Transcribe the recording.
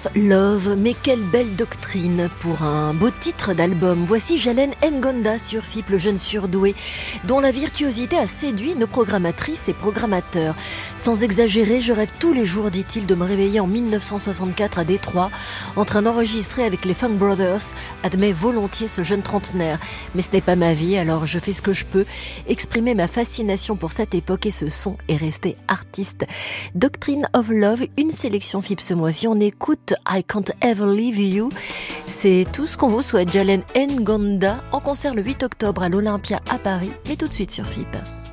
of Love, mais quelle belle doctrine pour un beau titre d'album. Voici Jalen Ngonda sur FIP, le jeune surdoué, dont la virtuosité a séduit nos programmatrices et programmateurs. Sans exagérer, je rêve tous les jours, dit-il, de me réveiller en 1964 à Détroit, en train d'enregistrer avec les Funk Brothers, admet volontiers ce jeune trentenaire. Mais ce n'est pas ma vie, alors je fais ce que je peux, exprimer ma fascination pour cette époque et ce son et rester artiste. Doctrine of Love, une sélection FIP ce mois-ci. On écoute I Can't Ever Leave You. C'est tout ce qu'on vous souhaite. Jalen Ngonda en concert le 8 octobre à l'Olympia à Paris. Et tout de suite sur FIP.